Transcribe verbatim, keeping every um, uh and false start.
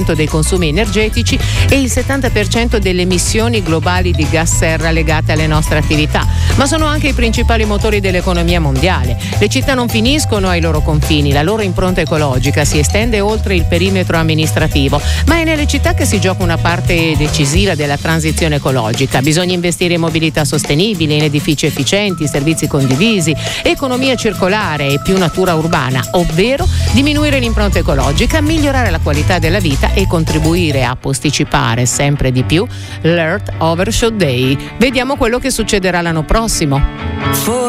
cento dei consumi energetici e il settanta per cento delle emissioni globali di gas serra legate alle nostre attività, ma sono anche i principali motori dell'economia mondiale. Le città non finiscono ai loro confini, la loro impronta ecologica si estende oltre il perimetro amministrativo, ma è nelle città che si gioca una parte decisiva della transizione ecologica. Bisogna investire in mobilità sostenibile, in edifici efficienti, servizi condivisi, economia circolare e più natura urbana, ovvero diminuire l'impronta ecologica, migliorare la qualità della vita e contribuire a posticipare sempre di più l'Earth Overshoot Day. Vediamo quello che succederà l'anno prossimo.